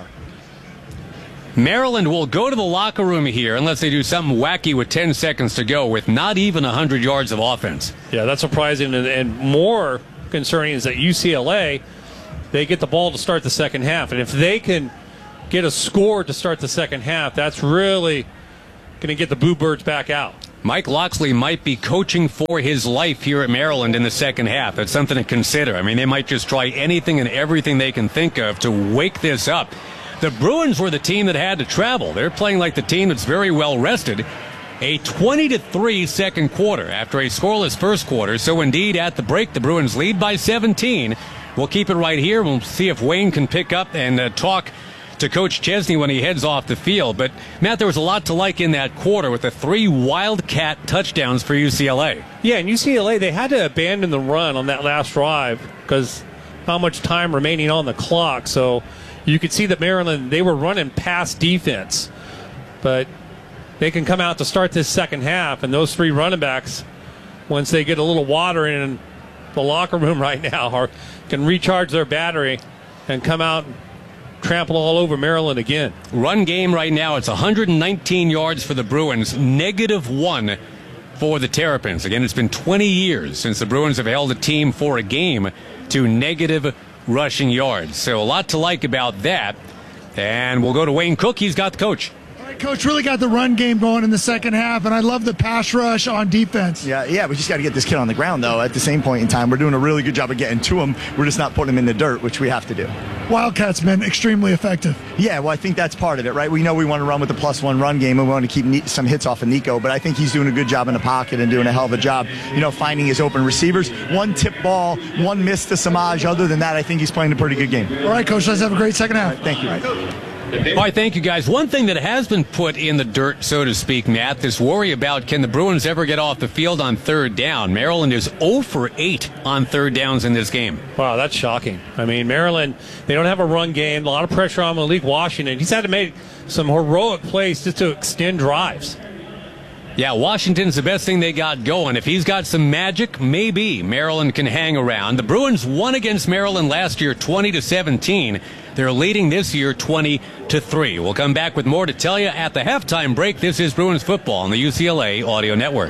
Maryland will go to the locker room here unless they do something wacky with ten seconds to go with not even one hundred yards of offense. Yeah, that's surprising. And, and more concerning is that U C L A, they get the ball to start the second half. And if they can get a score to start the second half, that's really going to get the Boo Birds back out. Mike Loxley might be coaching for his life here at Maryland in the second half. That's something to consider. I mean, they might just try anything and everything they can think of to wake this up. The Bruins were the team that had to travel. They're playing like the team that's very well rested. A twenty to three second quarter after a scoreless first quarter. So indeed, at the break, the Bruins lead by seventeen. We'll keep it right here. We'll see if Wayne can pick up and uh, talk to Coach Chesney when he heads off the field. But, Matt, there was a lot to like in that quarter with the three Wildcat touchdowns for U C L A. Yeah, and U C L A, they had to abandon the run on that last drive because how much time remaining on the clock. So you could see that Maryland, they were running past defense. But they can come out to start this second half, and those three running backs, once they get a little water in the locker room right now, are, can recharge their battery and come out and trample all over Maryland again. Run game right now, it's one hundred nineteen yards for the Bruins, negative one for the Terrapins. Again, it's been twenty years since the Bruins have held a team for a game to negative rushing yards. So a lot to like about that. And we'll go to Wayne Cook. He's got the coach. Coach really got the run game going in the second half, and I love the pass rush on defense. Yeah, yeah, we just got to get this kid on the ground, though. At the same point in time, we're doing a really good job of getting to him. We're just not putting him in the dirt, which we have to do. Wildcats been extremely effective. Yeah, well, I think that's part of it, right? We know we want to run with the plus one run game, and we want to keep some hits off of Nico, but I think he's doing a good job in the pocket and doing a hell of a job, you know, finding his open receivers. One tip ball, one miss to Samaj. Other than that, I think he's playing a pretty good game. All right, Coach, let's have a great second half. Right, thank you. Right. All right, thank you, guys. One thing that has been put in the dirt, so to speak, Matt, this worry about can the Bruins ever get off the field on third down. Maryland is zero for eight on third downs in this game. Wow, that's shocking. I mean, Maryland, they don't have a run game. A lot of pressure on Malik Washington. He's had to make some heroic plays just to extend drives. Yeah, Washington's the best thing they got going. If he's got some magic, maybe Maryland can hang around. The Bruins won against Maryland last year twenty to seventeen. They're leading this year twenty to three. We'll come back with more to tell you at the halftime break. This is Bruins football on the U C L A Audio Network.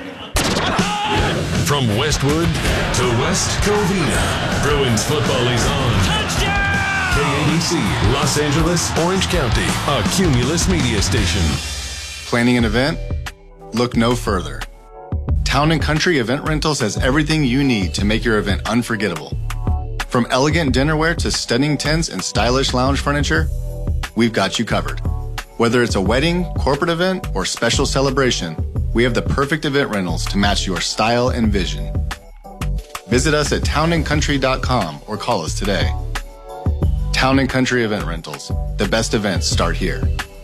From Westwood to West Covina, Bruins football is on. Touchdown! K A B C, Los Angeles, Orange County, a Cumulus media station. Planning an event? Look no further. Town and Country Event Rentals has everything you need to make your event unforgettable. From elegant dinnerware to stunning tents and stylish lounge furniture, we've got you covered. Whether it's a wedding, corporate event, or special celebration, we have the perfect event rentals to match your style and vision. Visit us at town and country dot com or call us today. Town and Country Event Rentals. The best events start here.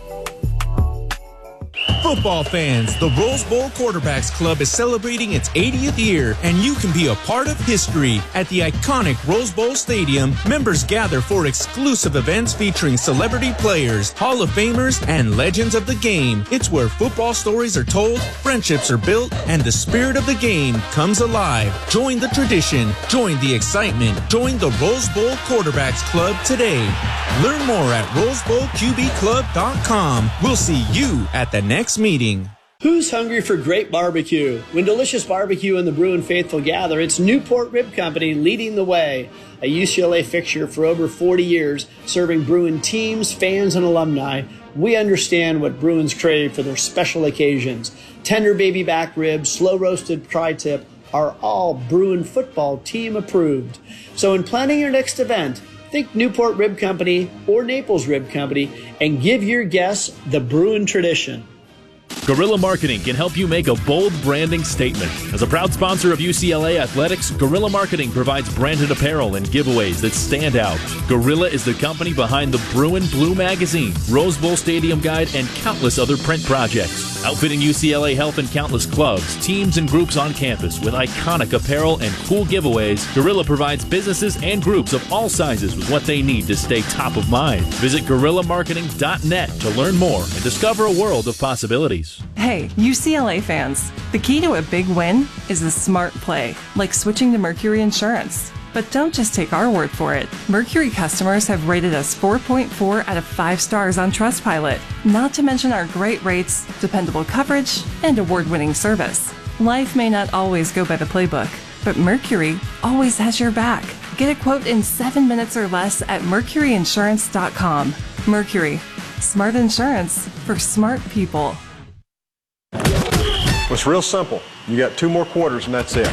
Football fans, the Rose Bowl Quarterbacks Club is celebrating its eightieth year, and you can be a part of history. At the iconic Rose Bowl Stadium, members gather for exclusive events featuring celebrity players, Hall of Famers, and legends of the game. It's where football stories are told, friendships are built, and the spirit of the game comes alive. Join the tradition, join the excitement, join the Rose Bowl Quarterbacks Club today. Learn more at rose bowl q b club dot com. We'll see you at the next meeting. Who's hungry for great barbecue? When delicious barbecue and the Bruin faithful gather, it's Newport Rib Company leading the way. A U C L A fixture for over forty years, serving Bruin teams, fans, and alumni. We understand what Bruins crave for their special occasions. Tender baby back ribs, slow roasted tri-tip are all Bruin football team approved. So in planning your next event, think Newport Rib Company or Naples Rib Company and give your guests the Bruin tradition. Guerrilla Marketing can help you make a bold branding statement. As a proud sponsor of U C L A Athletics, Guerrilla Marketing provides branded apparel and giveaways that stand out. Guerrilla is the company behind the Bruin Blue Magazine, Rose Bowl Stadium Guide, and countless other print projects. Outfitting U C L A Health and countless clubs, teams, and groups on campus with iconic apparel and cool giveaways, Guerrilla provides businesses and groups of all sizes with what they need to stay top of mind. Visit guerrilla marketing dot net to learn more and discover a world of possibilities. Hey, U C L A fans, the key to a big win is a smart play, like switching to Mercury Insurance. But don't just take our word for it. Mercury customers have rated us four point four out of five stars on Trustpilot, not to mention our great rates, dependable coverage, and award-winning service. Life may not always go by the playbook, but Mercury always has your back. Get a quote in seven minutes or less at mercury insurance dot com. Mercury, smart insurance for smart people. It's real simple. You got two more quarters and that's it.